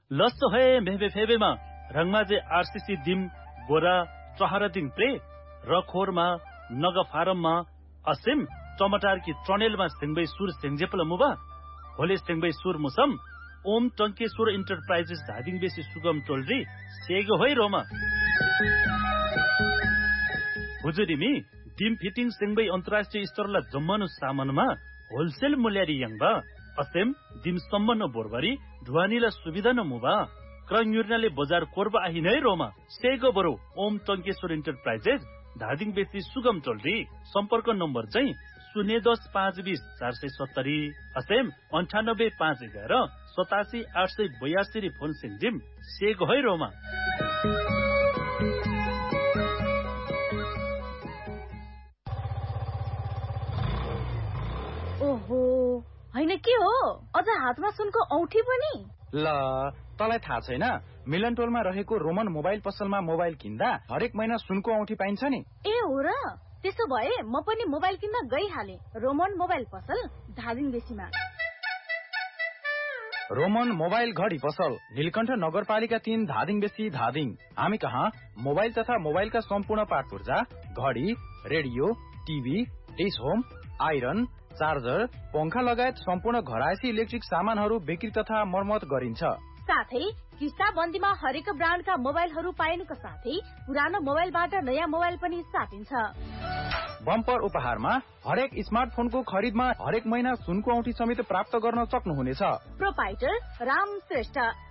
लस्सो है मेहबे फेबेमा रंगमाजे आरसीसी दिम गोरा चहरा दिङ प्रे रखोरमा नग फारममा असिम टमाटर की ट्रनेलमा सिंगबै सुर सिंगजेपल मुबा होले सिंगबै सुर मुसम ओम टंकेश्वर इन्टरप्राइजेस धादिङ बेसी सुगम टोलरी सेगो होइ रोमा हुजुरिमी डिम फिटिङ सिंगबै अन्तर्राष्ट्रिय स्तरला जम्मनु सामानमा होलसेल मूल्यारी यङबा असेम डिम सम्मन बोरबारी ढुवानीला सुविधा न मुबा क्रयुर्नाले बजार कोरबा आहि नै रोमा सेगो बरो ओम टंकेश्वर इन्टरप्राइजेस धादिङ बेसी सुगम टोलरी सम्पर्क नम्बर चाहिँ 010-520-470 असेम 98-511-87-882 फोन सिंजिम सेगो है रोमा ओहो हैन के हो अझ हातमा सुनको औठी पनि ल तलाई थाहा छैन मिलन टोलमा रहेको रोमन मोबाइल पसलमा मोबाइल किन्दा हरेक महिना सुनको औठी पाइन्छ नि ए हो र त्यसो भए म पनि मोबाइल किन्न गइहाले रोमन मोबाइल पसल धादिङ बेसीमा रोमन मोबाइल घडी पसल नीलकण्ठ नगरपालिका 3 धादिङ बेसी धादिङ हामी कहाँ मोबाइल तथा मोबाइलका सम्पूर्ण पार्ट पुर्जा घडी radio TV dish home iron charger पंखा लगायत सम्पूर्ण घरायसी इलेक्ट्रिक सामानहरू बिक्री तथा मर्मत गरिन्छ साथै किस्ता बन्दीमा हरेक ब्रान्डका मोबाइलहरू पाइनुका साथै पुरानो मोबाइलबाट नयाँ मोबाइल पनि साटिन्छ बम्पर उपहारमा हरेक स्मार्टफोनको खरिदमा हरेक महिना सुनको औठी समेत प्राप्त गर्न सक्नुहुनेछ प्रोपाइटर राम श्रेष्ठ